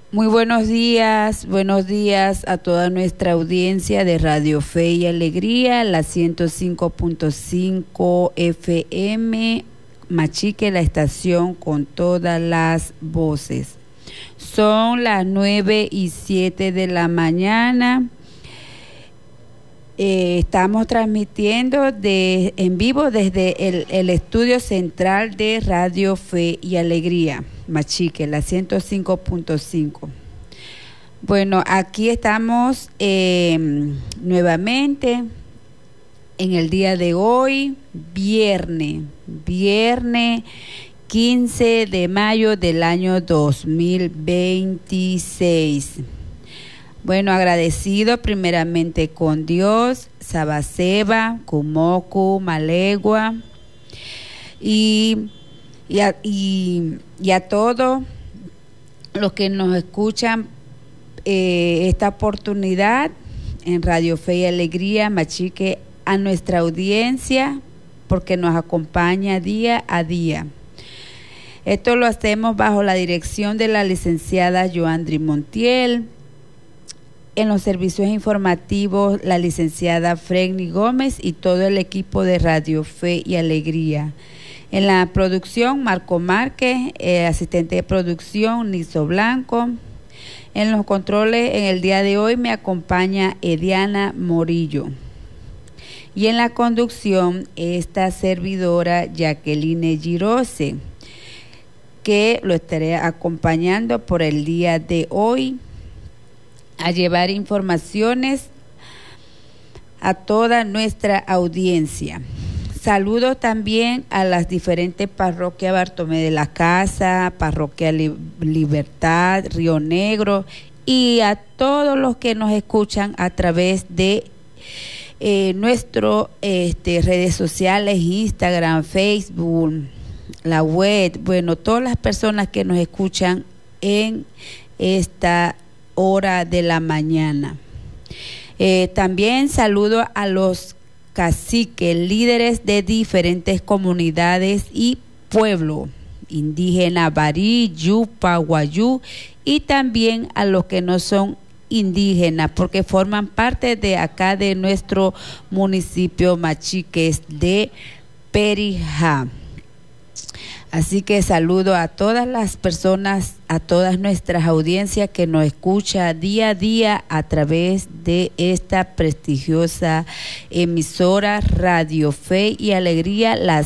Muy buenos días a toda nuestra audiencia de Radio Fe y Alegría, la 105.5 FM, Machique, la estación con todas las voces. Son las 9:07 de la mañana. Estamos transmitiendo en vivo desde el estudio central de Radio Fe y Alegría, Machique, la 105.5. Bueno, aquí estamos nuevamente en el día de hoy, viernes 15 de mayo del año 2026. Bueno, agradecido primeramente con Dios, Sabaseba, Kumoku, Malegua y a todos los que nos escuchan esta oportunidad en Radio Fe y Alegría, Machique, a nuestra audiencia, porque nos acompaña día a día. Esto lo hacemos bajo la dirección de la licenciada Joandri Montiel. En los servicios informativos, la licenciada Fredny Gómez y todo el equipo de Radio Fe y Alegría. En la producción, Marco Márquez, asistente de producción, Niso Blanco. En los controles, en el día de hoy, me acompaña Ediana Morillo. Y en la conducción, esta servidora, Jacqueline Girose, que lo estaré acompañando por el día de hoy, a llevar informaciones a toda nuestra audiencia. Saludo también a las diferentes parroquias Bartolomé de la Casa, Parroquia Libertad, Río Negro, y a todos los que nos escuchan a través de nuestras redes sociales, Instagram, Facebook, la web, bueno, todas las personas que nos escuchan en esta hora de la mañana. También saludo a los caciques, líderes de diferentes comunidades y pueblos indígenas, Barí, Yupa, Guayú, y también a los que no son indígenas, porque forman parte de acá de nuestro municipio Machiques de Perijá. Así que saludo a todas las personas, a todas nuestras audiencias que nos escucha día a día a través de esta prestigiosa emisora Radio Fe y Alegría, la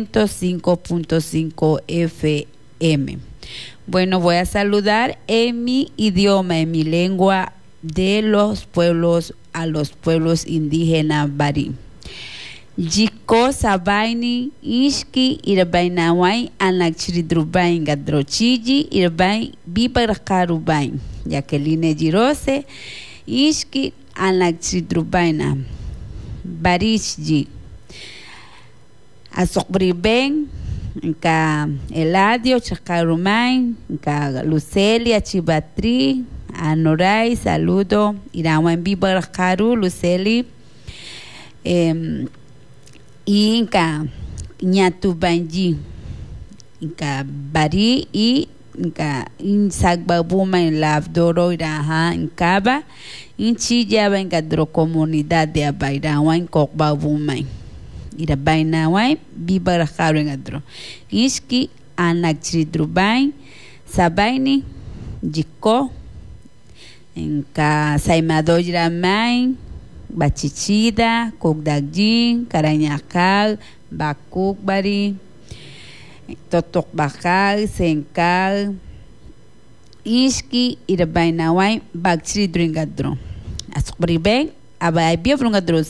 105.5 FM. Bueno, voy a saludar en mi idioma, en mi lengua de los pueblos, a los pueblos indígenas Barí. Jiko sabaini ishki irbainawai anak chiridrubain gadrochiji irbain bibarakarubain. Jacqueline Girose ishki anak chiridrubaina barishji asokbriben nka Eladio Chakarumain nka Lucelia Chibatri Anoray, saludo irawan bibarakaru Luceli Inka Nyatubanji Inka Bari y Inka Insagbabuma en Lavdoro Iraha Inkaba Inchiyaba en Gadro Comunidad de Abairawa en Kokbabuma Irabainawa Bibarajaro en Gadro Ishki Anakchidrubain Sabaini Jiko Inka Saimadoyramay Bachichida, Kogdagjin, Karanyakal, Bakuk Bari, Totok Bakal, Senkal, Ishki, Irabainawai, Bakchri Dringadro. Asukbriben, Abaibio Brungadro,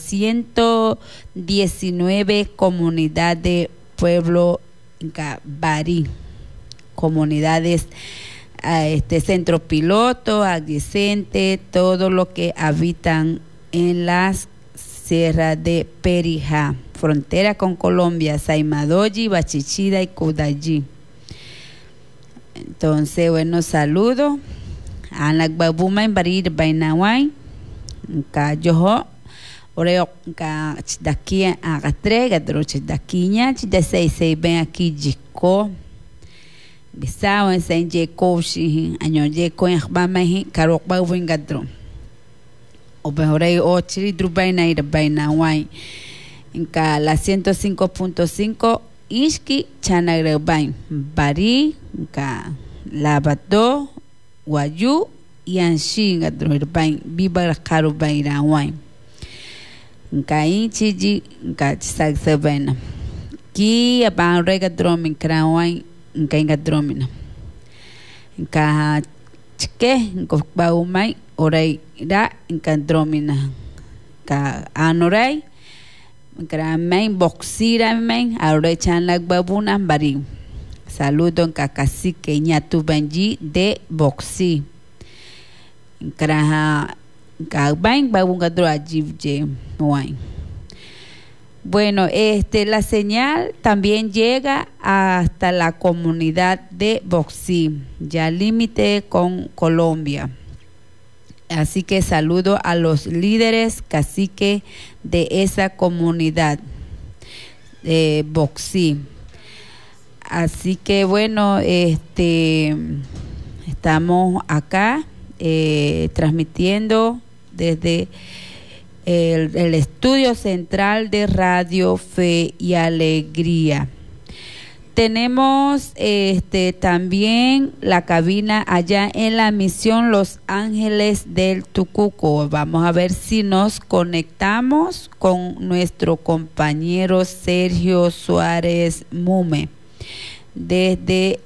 119 comunidades de pueblo Bari, comunidades centro piloto, adyacente, todo lo que habitan en las sierras de Perijá, frontera con Colombia, Saimadoyi, Bachichida y Kudayi. Entonces, bueno, saludo a Nagbabuma en Barir Bainawai, Nka Yoho, Oreo Nka Chidakia Agatre, Gadro Chidakinya, Chidasei ven aquí Jiko, Bisao en Saint Jekoshi, año Jeko en Bamahi, Karokba Wingadro. O mejoré ochri drubaina y baina wine. En la 105.5 Ishki Chanagrebain, Bari, Labado, Wayu, y Anshin Gadrubain, Viva Karubaina wine. Inchi, Saxabena. Ki aban regadrom in Crown, in Kangadromina. In Kaha Chike, in Kokbaumai, Orei, da, in Kandromina. Ka Anorei. Main boxira men ahora echan la babuna bari. Saludo en cacique ñatu benji de boxi. Kraha kabain babunga droajibje wine. Bueno, la señal también llega hasta la comunidad de Boxí, ya límite con Colombia. Así que saludo a los líderes cacique de esa comunidad de Boxí. Así que bueno, estamos acá transmitiendo desde el estudio central de Radio Fe y Alegría. Tenemos también la cabina allá en la misión Los Ángeles del Tucuco. Vamos a ver si nos conectamos con nuestro compañero Sergio Suárez Mume desde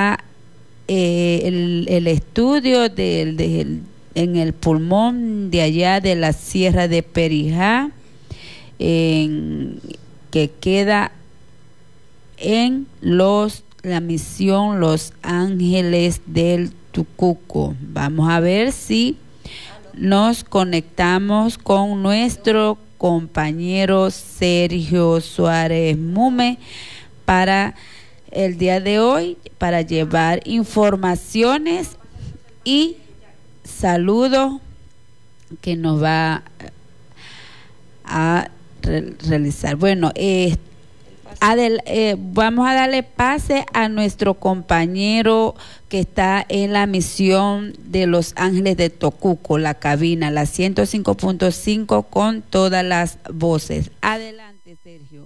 el estudio en el pulmón de allá de la Sierra de Perijá, que queda en la misión Los Ángeles del Tucuco. Vamos a ver si nos conectamos con nuestro compañero Sergio Suárez Mume para el día de hoy, para llevar informaciones y saludos que nos va a realizar. Bueno, vamos a darle pase a nuestro compañero que está en la misión de Los Ángeles de Tocuco, la cabina, la 105.5 con todas las voces. Adelante, Sergio.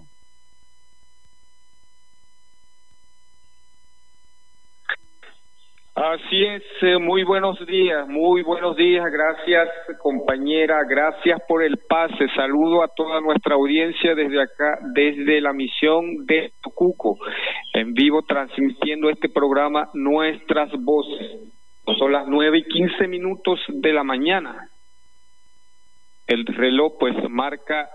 Así es, muy buenos días, gracias compañera, gracias por el pase, saludo a toda nuestra audiencia desde acá, desde la misión de Tocuco, en vivo transmitiendo este programa Nuestras Voces. Son las 9:15 de la mañana. El reloj pues marca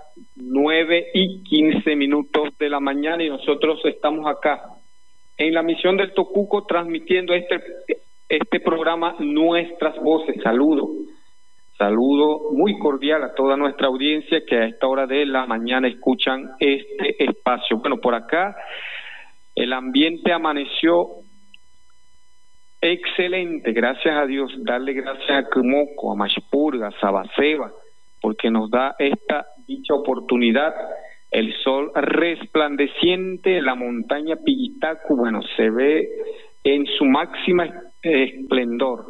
9:15 de la mañana y nosotros estamos acá en la misión del Tocuco transmitiendo este programa Nuestras Voces. Saludo muy cordial a toda nuestra audiencia que a esta hora de la mañana escuchan este espacio. Bueno, por acá el ambiente amaneció excelente, gracias a Dios. Darle gracias a Cumoco, a Mashpurga, a Sabaceba, porque nos da esta dicha oportunidad. El sol resplandeciente, la montaña Pillitacu, bueno, se ve en su máxima esplendor,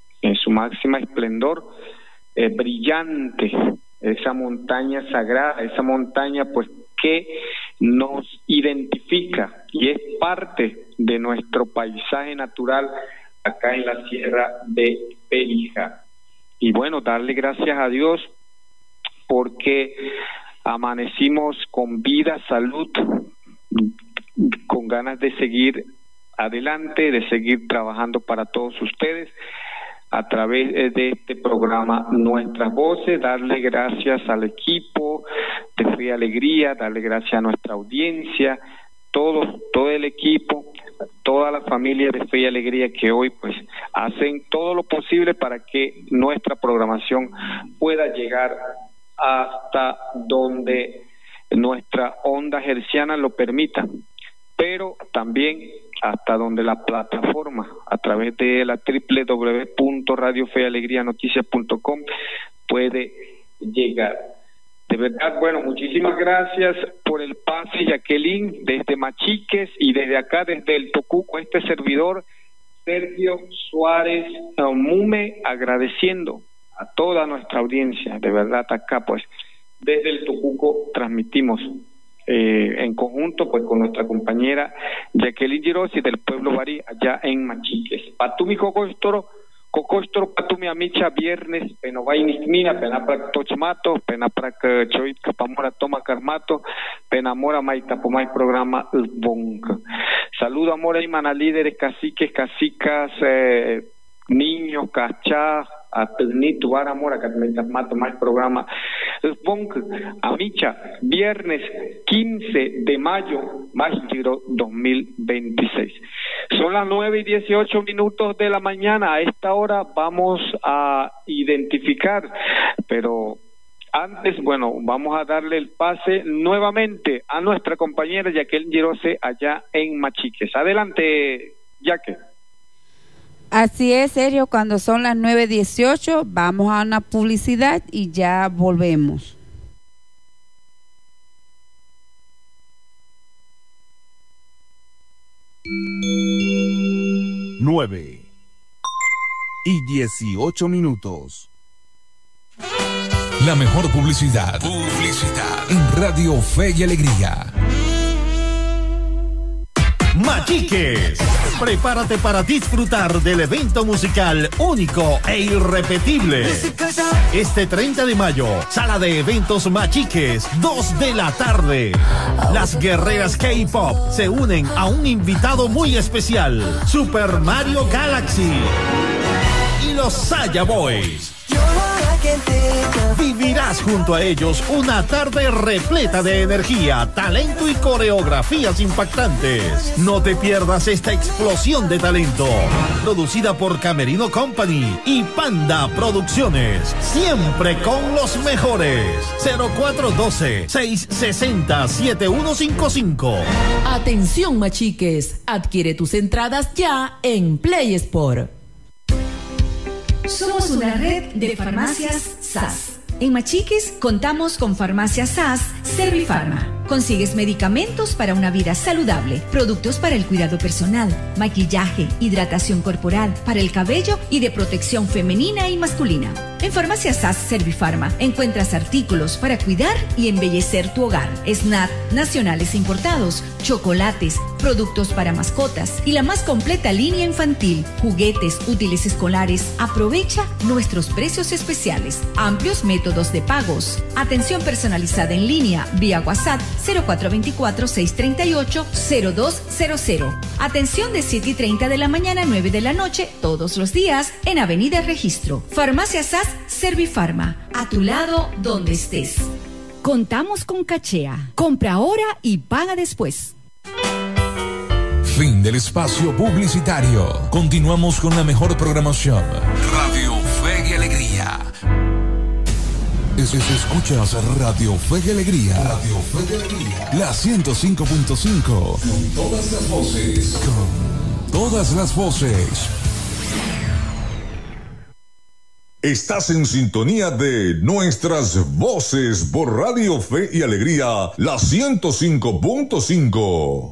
brillante, esa montaña sagrada, esa montaña pues que nos identifica y es parte de nuestro paisaje natural acá en la Sierra de Perijá. Y bueno, darle gracias a Dios porque amanecimos con vida, salud, con ganas de seguir adelante, de seguir trabajando para todos ustedes a través de este programa Nuestras Voces. Darle gracias al equipo de Fe y Alegría, darle gracias a nuestra audiencia, todo el equipo, toda la familia de Fe y Alegría que hoy pues hacen todo lo posible para que nuestra programación pueda llegar hasta donde nuestra onda herciana lo permita, pero también hasta donde la plataforma a través de la www.radiofealegrianoticias.com puede llegar. De verdad, bueno, muchísimas gracias por el pase, Jacqueline, desde Machiques y desde acá, desde el Tocuco, este servidor, Sergio Suárez Mume, agradeciendo a toda nuestra audiencia, de verdad, acá, pues, desde el Tocuco transmitimos en conjunto, pues, con nuestra compañera Jacqueline Girosi del pueblo Barí, allá en Machiques. Patumi Cocostro patumi amicha viernes penovay nikmina penaprak tochmato penaprak choit kapamora toma karmato penamora maitapomay programa bonk. Saludo amor y mana líderes, caciques, cacicas, niños, cachá, atenito, amor, mato más programa bonk. Amicha viernes 15 de mayo, más giro 2026. Son las 9:18 de la mañana. A esta hora vamos a identificar, pero antes, bueno, vamos a darle el pase nuevamente a nuestra compañera Jacqueline Girose allá en Machiques. Adelante, Jaque. Así es, Sergio, cuando son las 9:18 vamos a una publicidad y ya volvemos. Nueve y 18 minutos. La mejor publicidad en Radio Fe y Alegría. Machiques, prepárate para disfrutar del evento musical único e irrepetible. Este 30 de mayo, sala de eventos Machiques, 2 de la tarde. Las guerreras K-Pop se unen a un invitado muy especial, Super Mario Galaxy y los Saya Boys. Vivirás junto a ellos una tarde repleta de energía, talento y coreografías impactantes. No te pierdas esta explosión de talento. Producida por Camerino Company y Panda Producciones. Siempre con los mejores. 0412-660-7155. Atención, Machiques. Adquiere tus entradas ya en Play Sport. Somos una red de farmacias SAS. En Machiques contamos con farmacias SAS Servifarma. Consigues medicamentos para una vida saludable, productos para el cuidado personal, maquillaje, hidratación corporal, para el cabello y de protección femenina y masculina. En Farmacia SAS Servifarma encuentras artículos para cuidar y embellecer tu hogar, snacks nacionales importados, chocolates, productos para mascotas y la más completa línea infantil, juguetes, útiles escolares. Aprovecha nuestros precios especiales, amplios métodos de pagos, atención personalizada en línea vía WhatsApp 0424-638-0200. Atención de 7:30 de la mañana a 9 de la noche todos los días en Avenida Registro. Farmacia SAS Servifarma, a tu lado donde estés. Contamos con Cachea. Compra ahora y paga después. Fin del espacio publicitario. Continuamos con la mejor programación. Radio Fe y Alegría. Escuchas Radio Fe y Alegría. Radio Fe y Alegría. La 105.5. Con todas las voces. Con todas las voces. Estás en sintonía de nuestras voces por Radio Fe y Alegría, la 105.5.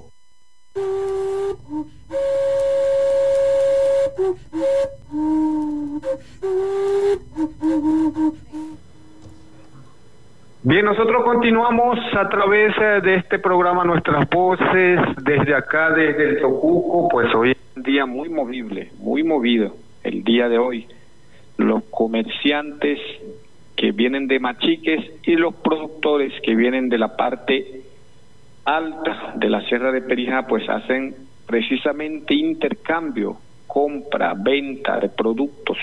Bien, nosotros continuamos a través de este programa Nuestras Voces, desde acá, desde el Tocuco, pues hoy es un día muy movible, muy movido, el día de hoy. Los comerciantes que vienen de Machiques y los productores que vienen de la parte alta de la Sierra de Perijá, pues hacen precisamente intercambio, compra, venta de productos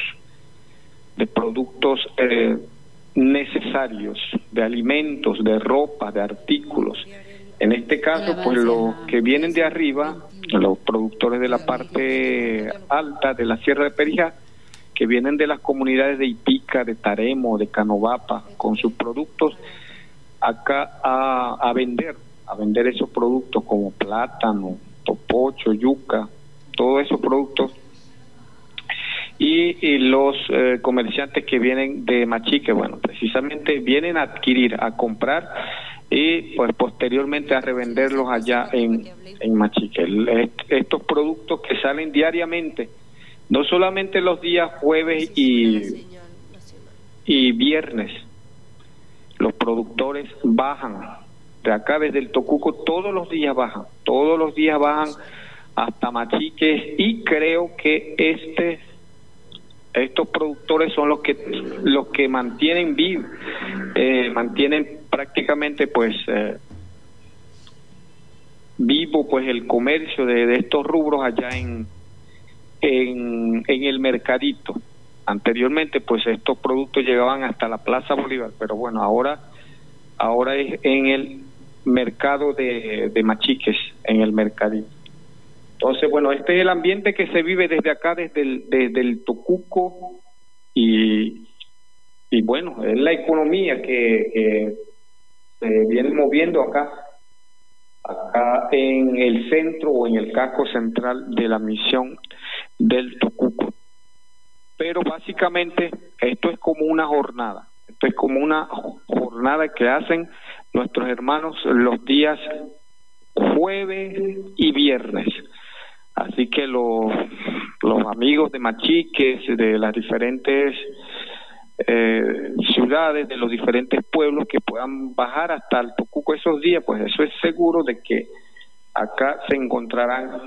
necesarios, de alimentos, de ropa, de artículos. En este caso, pues los que vienen de arriba, los productores de la parte alta de la Sierra de Perijá, que vienen de las comunidades de Ipica, de Taremo, de Canobapa, con sus productos acá a vender esos productos como plátano, topocho, yuca, todos esos productos. y los comerciantes que vienen de Machique, bueno, precisamente vienen a adquirir, a comprar y pues posteriormente a revenderlos allá en Machique. Estos productos que salen diariamente, no solamente los días jueves y viernes, los productores bajan de acá desde el Tocuco, todos los días bajan hasta Machique, y creo que estos productores son los que mantienen mantienen prácticamente pues vivo pues el comercio de estos rubros allá en el mercadito. Anteriormente pues estos productos llegaban hasta la Plaza Bolívar, pero bueno, ahora es en el mercado de Machiques, en el mercadito. Entonces, bueno, este es el ambiente que se vive desde acá, desde el Tocuco, y bueno, es la economía que se viene moviendo acá en el centro o en el casco central de la misión del Tocuco. Pero básicamente esto es como una jornada, que hacen nuestros hermanos los días jueves y viernes. Así que los amigos de Machiques, de las diferentes ciudades, de los diferentes pueblos que puedan bajar hasta el Tocuco esos días, pues eso es seguro de que acá encontrarán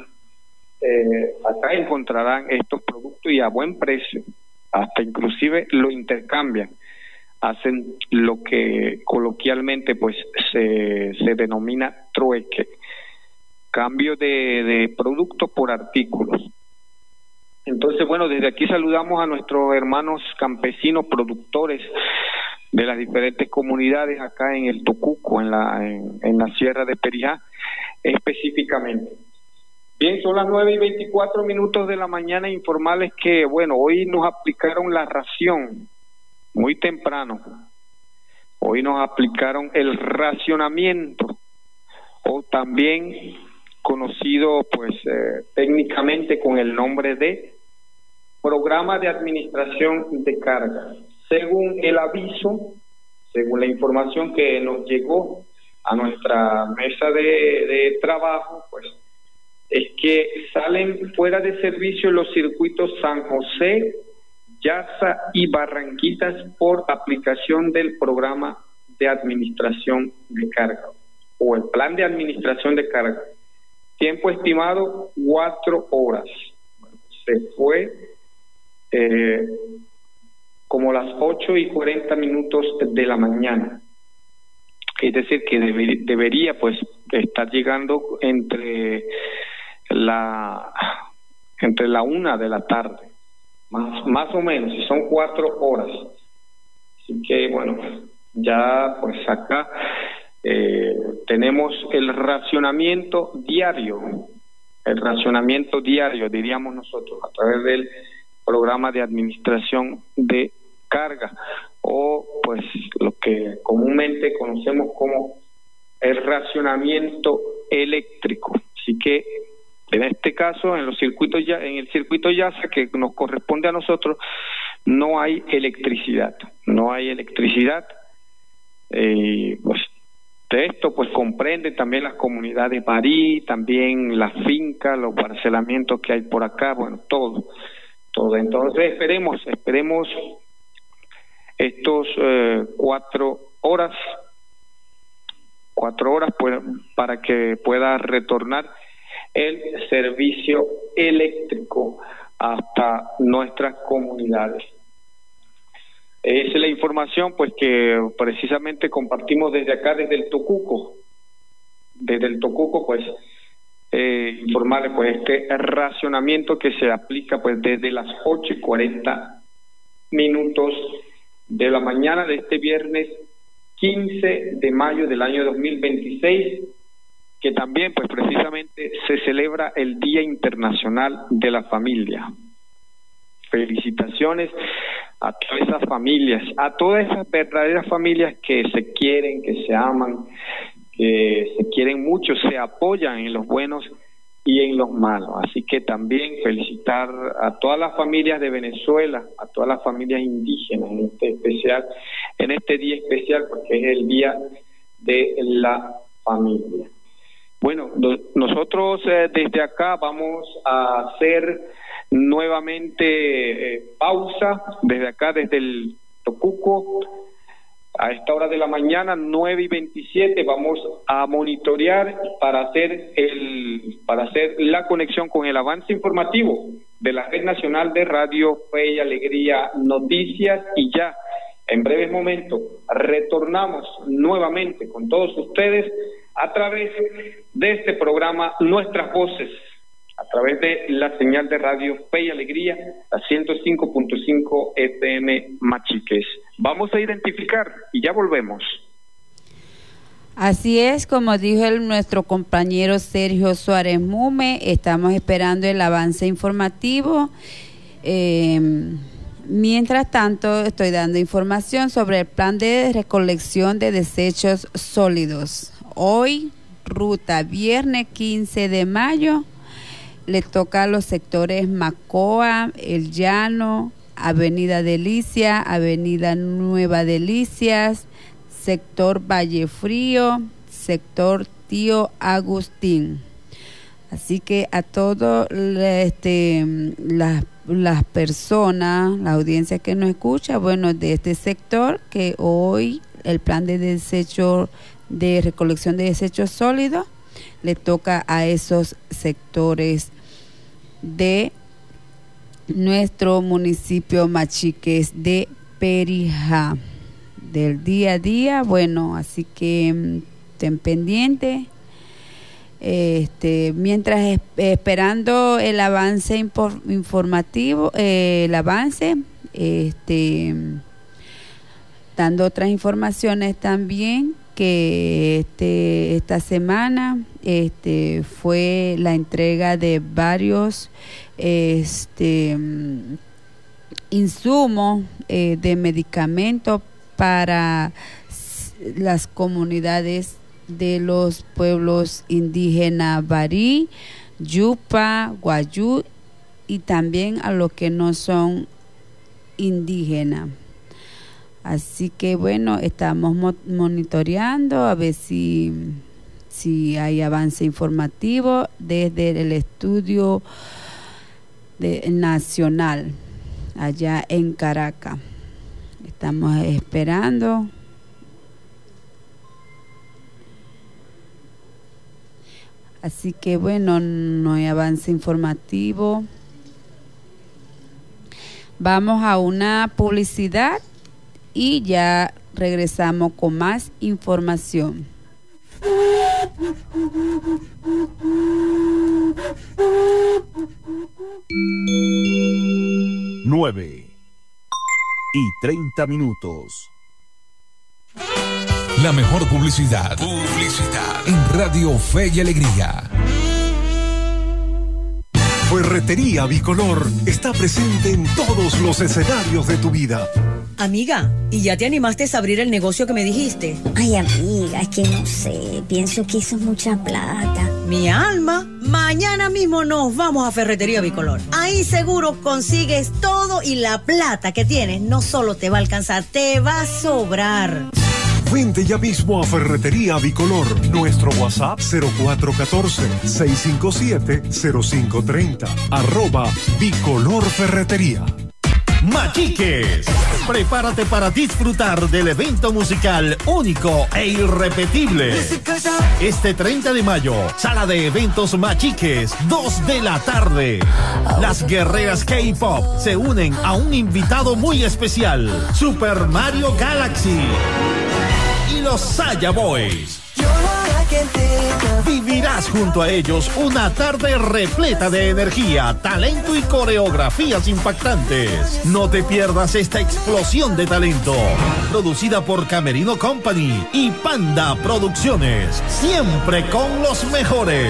estos productos, y a buen precio, hasta inclusive lo intercambian, hacen lo que coloquialmente pues se denomina trueque, cambio de productos por artículos. Entonces, bueno, desde aquí saludamos a nuestros hermanos campesinos productores de las diferentes comunidades acá en el Tocuco, en la Sierra de Perijá específicamente. Bien, son las 9:24 de la mañana. Informarles que, bueno, hoy nos aplicaron la ración muy temprano. Hoy nos aplicaron el racionamiento, o también conocido pues técnicamente con el nombre de Programa de Administración de Carga. Según el aviso, según la información que nos llegó a nuestra mesa de trabajo, pues es que salen fuera de servicio los circuitos San José, Yasa y Barranquitas por aplicación del Programa de Administración de Carga o el Plan de Administración de Carga. Tiempo estimado 4 horas. Se fue como las 8:40 de la mañana. Es decir, que debería pues estar llegando entre la 1 de la tarde, más o menos, si son 4 horas. Así que bueno, ya pues acá tenemos el racionamiento diario, diríamos nosotros, a través del Programa de Administración de Carga, o pues lo que comúnmente conocemos como el racionamiento eléctrico. Así que en este caso, en el circuito Yasa, que nos corresponde a nosotros, no hay electricidad. Pues de esto pues comprende también las comunidades Barí, también las fincas, los parcelamientos que hay por acá, bueno, todo. Entonces esperemos estos 4 horas pues, para que pueda retornar el servicio eléctrico hasta nuestras comunidades. Esa es la información pues que precisamente compartimos desde acá, desde el Tocuco. Pues informarles pues este racionamiento que se aplica pues desde las 8:40 de la mañana de este viernes 15 de mayo del año 2026, que también pues precisamente se celebra el Día Internacional de la Familia. Felicitaciones a todas esas familias, a todas esas verdaderas familias que se quieren, que se aman, que se quieren mucho, se apoyan en los buenos y en los malos. Así que también felicitar a todas las familias de Venezuela, a todas las familias indígenas en este día especial, porque es el Día de la Familia. Bueno, nosotros desde acá vamos a hacer nuevamente pausa, desde acá, desde el Tocuco. A esta hora de la mañana, 9:27, vamos a monitorear para hacer la conexión con el avance informativo de la Red Nacional de Radio Fe y Alegría Noticias, y ya en breves momentos retornamos nuevamente con todos ustedes a través de este programa Nuestras Voces, a través de la señal de Radio Fe y Alegría, a 105.5 FM Machiques. Vamos a identificar y ya volvemos. Así es, como dijo nuestro compañero Sergio Suárez Mume, estamos esperando el avance informativo. Mientras tanto, estoy dando información sobre el plan de recolección de desechos sólidos. Hoy, ruta viernes 15 de mayo, le toca a los sectores Macoa, El Llano, Avenida Delicia, Avenida Nueva Delicias, sector Valle Frío, sector Tío Agustín. Así que a todas las personas, la audiencia que nos escucha, bueno, de este sector, que hoy el plan de recolección de desechos sólidos le toca a esos sectores de nuestro municipio Machiques de Perijá, del día a día. Bueno, así que estén pendientes. Mientras esperando el avance informativo, dando otras informaciones también, que esta semana fue la entrega de varios insumos de medicamentos para las comunidades de los pueblos indígenas Barí, Yupa, Guayú, y también a los que no son indígenas. Así que bueno, estamos monitoreando a ver si hay avance informativo desde el estudio nacional allá en Caracas. Estamos esperando. Así que bueno, no hay avance informativo. Vamos a una publicidad y ya regresamos con más información. 9:30. La mejor publicidad. En Radio Fe y Alegría. Ferretería Bicolor está presente en todos los escenarios de tu vida. Amiga, ¿y ya te animaste a abrir el negocio que me dijiste? Ay, amiga, es que no sé, pienso que eso es mucha plata. Mi alma, mañana mismo nos vamos a Ferretería Bicolor. Ahí seguro consigues todo y la plata que tienes no solo te va a alcanzar, te va a sobrar. Vente ya mismo a Ferretería Bicolor. Nuestro WhatsApp 0414-657-0530. @Bicolor Ferretería. Machiques, prepárate para disfrutar del evento musical único e irrepetible. Este 30 de mayo, sala de eventos Machiques, 2 de la tarde. Las guerreras K-Pop se unen a un invitado muy especial, Super Mario Galaxy y los Saya Boys. Vivirás junto a ellos una tarde repleta de energía, talento y coreografías impactantes. No te pierdas esta explosión de talento. Producida por Camerino Company y Panda Producciones. Siempre con los mejores.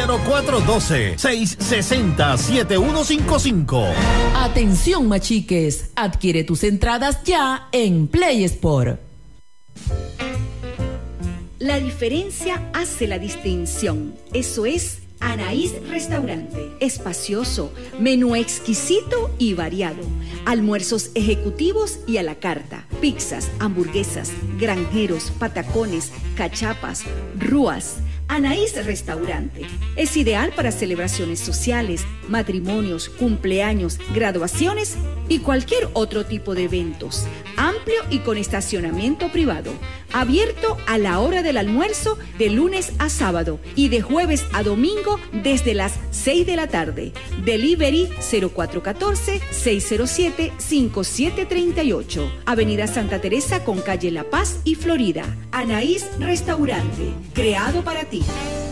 0412-660-7155. Atención, Machiques. Adquiere tus entradas ya en Play Sport. La diferencia hace la distinción. Eso es Anaís Restaurante. Espacioso, menú exquisito y variado. Almuerzos ejecutivos y a la carta. Pizzas, hamburguesas, granjeros, patacones, cachapas, rúas. Anaís Restaurante es ideal para celebraciones sociales, matrimonios, cumpleaños, graduaciones y cualquier otro tipo de eventos. Amplio y con estacionamiento privado. Abierto a la hora del almuerzo de lunes a sábado y de jueves a domingo desde las 6 de la tarde. Delivery 0414-607-5738. Avenida Santa Teresa con calle La Paz y Florida. Anaís Restaurante, creado para ti.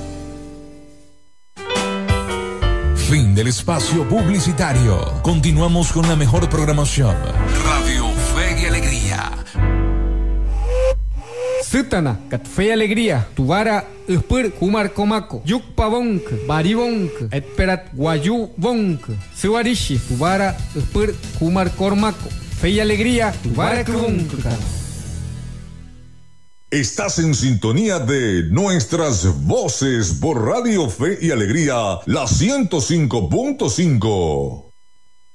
Fin del espacio publicitario. Continuamos con la mejor programación. Radio Fe y Alegría. Sutana, kat Fe y Alegría, Tuvara, Uspur, Kumar Komako, Yuk Pavonk, Baribonk, Etperat Guayu Bonk, Suarishi, Tuvara, Uspur, Kumar Kormako, Fe y Alegría, Tuvara Kubonk. Estás en sintonía de Nuestras Voces por Radio Fe y Alegría, la 105.5.